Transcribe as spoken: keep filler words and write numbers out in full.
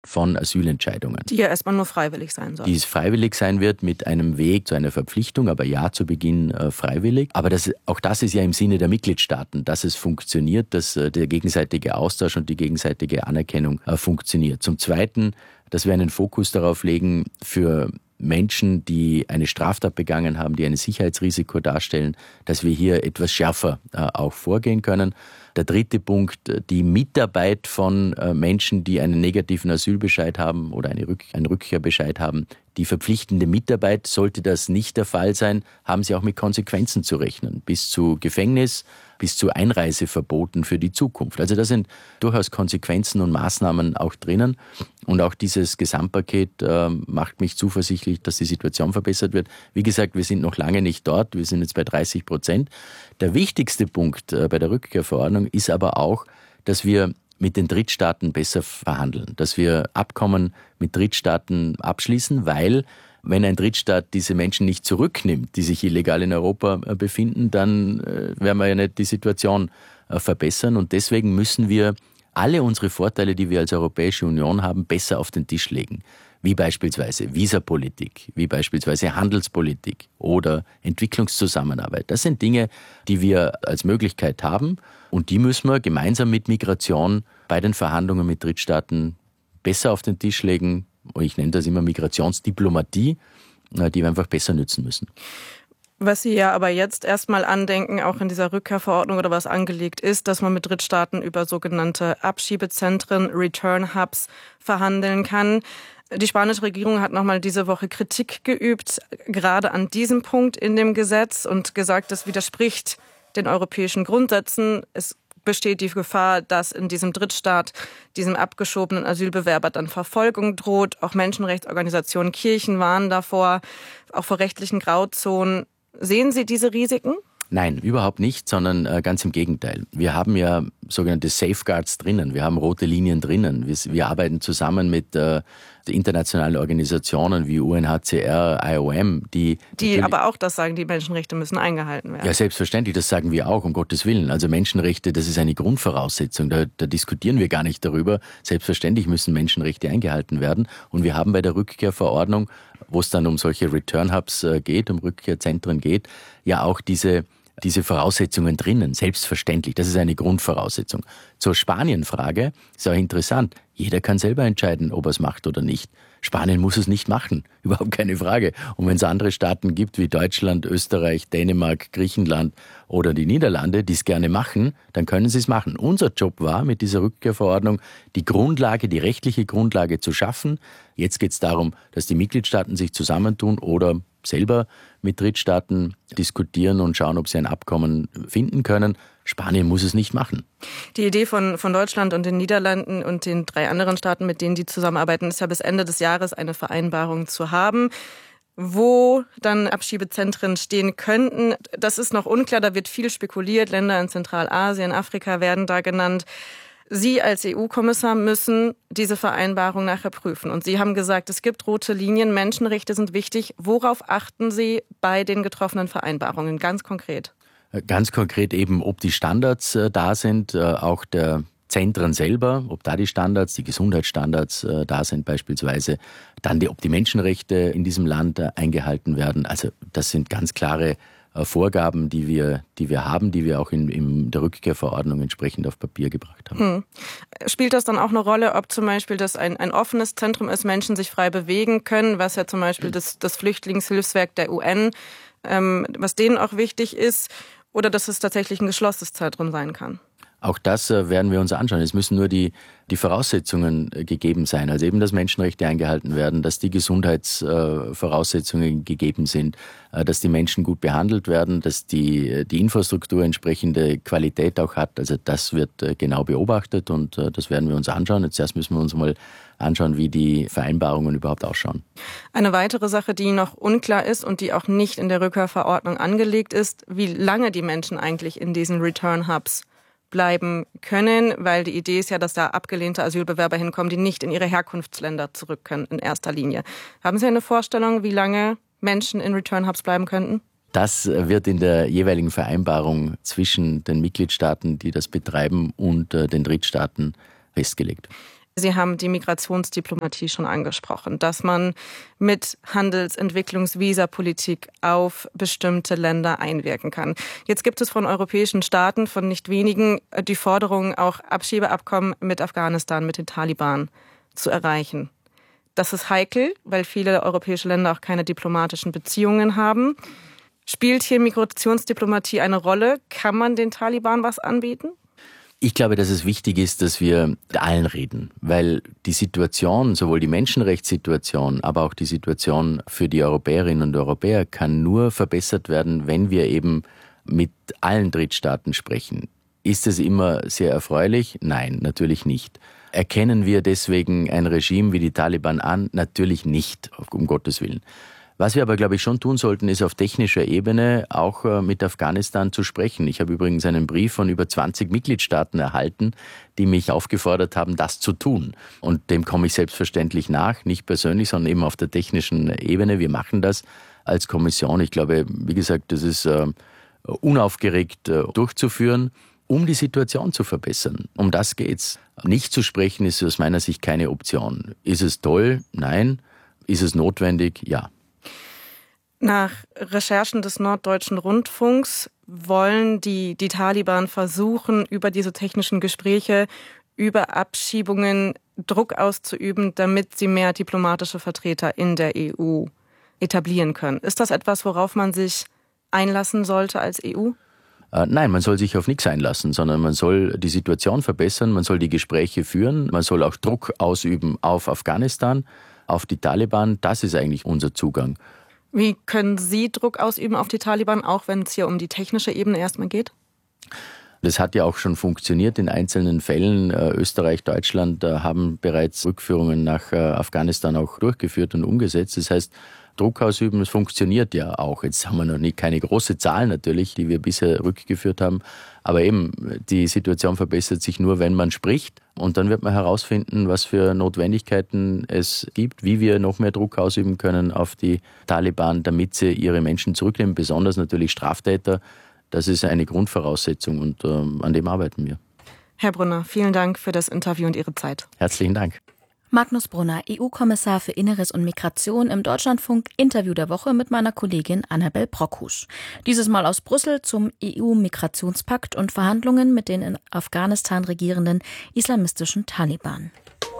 von Asylentscheidungen. Die ja erstmal nur freiwillig sein soll. Die es freiwillig sein wird mit einem Weg zu einer Verpflichtung, aber ja, zu Beginn äh, freiwillig. Aber das, auch das ist ja im Sinne der Mitgliedstaaten, dass es funktioniert, dass äh, der gegenseitige Austausch und die gegenseitige Anerkennung äh, funktioniert. Zum Zweiten, dass wir einen Fokus darauf legen, für Menschen, die eine Straftat begangen haben, die ein Sicherheitsrisiko darstellen, dass wir hier etwas schärfer äh, auch vorgehen können. Der dritte Punkt, die Mitarbeit von äh, Menschen, die einen negativen Asylbescheid haben oder eine Rück- einen Rückkehrbescheid haben. Die verpflichtende Mitarbeit, sollte das nicht der Fall sein, haben sie auch mit Konsequenzen zu rechnen, bis zu Gefängnis, bis zu Einreiseverboten für die Zukunft. Also da sind durchaus Konsequenzen und Maßnahmen auch drinnen. Und auch dieses Gesamtpaket äh, macht mich zuversichtlich, dass die Situation verbessert wird. Wie gesagt, wir sind noch lange nicht dort, wir sind jetzt bei dreißig Prozent. Der wichtigste Punkt äh, bei der Rückkehrverordnung ist aber auch, dass wir mit den Drittstaaten besser verhandeln, dass wir Abkommen mit Drittstaaten abschließen, weil wenn ein Drittstaat diese Menschen nicht zurücknimmt, die sich illegal in Europa befinden, dann äh, werden wir ja nicht die Situation äh, verbessern. Und deswegen müssen wir alle unsere Vorteile, die wir als Europäische Union haben, besser auf den Tisch legen. Wie beispielsweise Visapolitik, wie beispielsweise Handelspolitik oder Entwicklungszusammenarbeit. Das sind Dinge, die wir als Möglichkeit haben und die müssen wir gemeinsam mit Migration bei den Verhandlungen mit Drittstaaten besser auf den Tisch legen. Ich nenne das immer Migrationsdiplomatie, die wir einfach besser nützen müssen. Was Sie ja aber jetzt erstmal andenken, auch in dieser Rückkehrverordnung oder was angelegt ist, dass man mit Drittstaaten über sogenannte Abschiebezentren, Return Hubs, verhandeln kann. Die spanische Regierung hat nochmal diese Woche Kritik geübt, gerade an diesem Punkt in dem Gesetz und gesagt, das widerspricht den europäischen Grundsätzen. Es besteht die Gefahr, dass in diesem Drittstaat diesem abgeschobenen Asylbewerber dann Verfolgung droht. Auch Menschenrechtsorganisationen, Kirchen warnen davor, auch vor rechtlichen Grauzonen. Sehen Sie diese Risiken? Nein, überhaupt nicht, sondern äh, ganz im Gegenteil. Wir haben ja sogenannte Safeguards drinnen, wir haben rote Linien drinnen. Wir, wir arbeiten zusammen mit äh, internationalen Organisationen wie U N H C R, I O M, die... Die aber auch das sagen, die Menschenrechte müssen eingehalten werden. Ja, selbstverständlich, das sagen wir auch, um Gottes Willen. Also Menschenrechte, das ist eine Grundvoraussetzung, da, da diskutieren wir gar nicht darüber. Selbstverständlich müssen Menschenrechte eingehalten werden. Und wir haben bei der Rückkehrverordnung, wo es dann um solche Return Hubs äh, geht, um Rückkehrzentren geht, ja auch diese... diese Voraussetzungen drinnen, selbstverständlich. Das ist eine Grundvoraussetzung. Zur Spanien-Frage ist auch interessant. Jeder kann selber entscheiden, ob er es macht oder nicht. Spanien muss es nicht machen, überhaupt keine Frage. Und wenn es andere Staaten gibt wie Deutschland, Österreich, Dänemark, Griechenland oder die Niederlande, die es gerne machen, dann können sie es machen. Unser Job war mit dieser Rückkehrverordnung, die Grundlage, die rechtliche Grundlage zu schaffen. Jetzt geht es darum, dass die Mitgliedstaaten sich zusammentun oder selber mit Drittstaaten diskutieren und schauen, ob sie ein Abkommen finden können. Spanien muss es nicht machen. Die Idee von, von Deutschland und den Niederlanden und den drei anderen Staaten, mit denen die zusammenarbeiten, ist ja bis Ende des Jahres eine Vereinbarung zu haben, wo dann Abschiebezentren stehen könnten. Das ist noch unklar, da wird viel spekuliert. Länder in Zentralasien, Afrika werden da genannt. Sie als E U-Kommissar müssen diese Vereinbarung nachher prüfen. Und Sie haben gesagt, es gibt rote Linien, Menschenrechte sind wichtig. Worauf achten Sie bei den getroffenen Vereinbarungen, ganz konkret? Ganz konkret eben, ob die Standards äh, da sind, äh, auch der Zentren selber, ob da die Standards, die Gesundheitsstandards äh, da sind beispielsweise. Dann, die, ob die Menschenrechte in diesem Land äh, eingehalten werden. Also das sind ganz klare Vorgaben, die wir, die wir haben, die wir auch in, in der Rückkehrverordnung entsprechend auf Papier gebracht haben. Hm. Spielt das dann auch eine Rolle, ob zum Beispiel das ein, ein offenes Zentrum ist, Menschen sich frei bewegen können, was ja zum Beispiel das, das Flüchtlingshilfswerk der U N, ähm, was denen auch wichtig ist, oder dass es tatsächlich ein geschlossenes Zentrum sein kann? Auch das äh, werden wir uns anschauen. Es müssen nur die, die Voraussetzungen äh, gegeben sein. Also eben, dass Menschenrechte eingehalten werden, dass die Gesundheitsvoraussetzungen äh, gegeben sind, äh, dass die Menschen gut behandelt werden, dass die, die Infrastruktur entsprechende Qualität auch hat. Also das wird äh, genau beobachtet und äh, das werden wir uns anschauen. Jetzt erst müssen wir uns mal anschauen, wie die Vereinbarungen überhaupt ausschauen. Eine weitere Sache, die noch unklar ist und die auch nicht in der Rückkehrverordnung angelegt ist, wie lange die Menschen eigentlich in diesen Return Hubs bleiben können, weil die Idee ist ja, dass da abgelehnte Asylbewerber hinkommen, die nicht in ihre Herkunftsländer zurück können in erster Linie. Haben Sie eine Vorstellung, wie lange Menschen in Return Hubs bleiben könnten? Das wird in der jeweiligen Vereinbarung zwischen den Mitgliedstaaten, die das betreiben, und den Drittstaaten festgelegt. Sie haben die Migrationsdiplomatie schon angesprochen, dass man mit Handels-, Entwicklungs-, Visapolitik auf bestimmte Länder einwirken kann. Jetzt gibt es von europäischen Staaten, von nicht wenigen, die Forderung, auch Abschiebeabkommen mit Afghanistan, mit den Taliban zu erreichen. Das ist heikel, weil viele europäische Länder auch keine diplomatischen Beziehungen haben. Spielt hier Migrationsdiplomatie eine Rolle? Kann man den Taliban was anbieten? Ich glaube, dass es wichtig ist, dass wir mit allen reden, weil die Situation, sowohl die Menschenrechtssituation, aber auch die Situation für die Europäerinnen und Europäer kann nur verbessert werden, wenn wir eben mit allen Drittstaaten sprechen. Ist es immer sehr erfreulich? Nein, natürlich nicht. Erkennen wir deswegen ein Regime wie die Taliban an? Natürlich nicht, um Gottes Willen. Was wir aber, glaube ich, schon tun sollten, ist auf technischer Ebene auch mit Afghanistan zu sprechen. Ich habe übrigens einen Brief von über zwanzig Mitgliedstaaten erhalten, die mich aufgefordert haben, das zu tun. Und dem komme ich selbstverständlich nach, nicht persönlich, sondern eben auf der technischen Ebene. Wir machen das als Kommission. Ich glaube, wie gesagt, das ist äh, unaufgeregt äh, durchzuführen, um die Situation zu verbessern. Um das geht's. Nicht zu sprechen ist aus meiner Sicht keine Option. Ist es toll? Nein. Ist es notwendig? Ja. Nach Recherchen des Norddeutschen Rundfunks wollen die, die Taliban versuchen, über diese technischen Gespräche, über Abschiebungen Druck auszuüben, damit sie mehr diplomatische Vertreter in der E U etablieren können. Ist das etwas, worauf man sich einlassen sollte als E U? Äh, nein, man soll sich auf nichts einlassen, sondern man soll die Situation verbessern, man soll die Gespräche führen, man soll auch Druck ausüben auf Afghanistan, auf die Taliban. Das ist eigentlich unser Zugang. Wie können Sie Druck ausüben auf die Taliban, auch wenn es hier um die technische Ebene erstmal geht? Das hat ja auch schon funktioniert in einzelnen Fällen. Österreich, Deutschland haben bereits Rückführungen nach Afghanistan auch durchgeführt und umgesetzt. Das heißt, Druck ausüben, es funktioniert ja auch. Jetzt haben wir noch nicht keine große Zahl natürlich, die wir bisher rückgeführt haben. Aber eben, die Situation verbessert sich nur, wenn man spricht. Und dann wird man herausfinden, was für Notwendigkeiten es gibt, wie wir noch mehr Druck ausüben können auf die Taliban, damit sie ihre Menschen zurücknehmen, besonders natürlich Straftäter. Das ist eine Grundvoraussetzung und äh, an dem arbeiten wir. Herr Brunner, vielen Dank für das Interview und Ihre Zeit. Herzlichen Dank. Magnus Brunner, E U-Kommissar für Inneres und Migration im Deutschlandfunk Interview der Woche mit meiner Kollegin Annabel Brockhusch. Dieses Mal aus Brüssel zum E U-Migrationspakt und Verhandlungen mit den in Afghanistan regierenden islamistischen Taliban.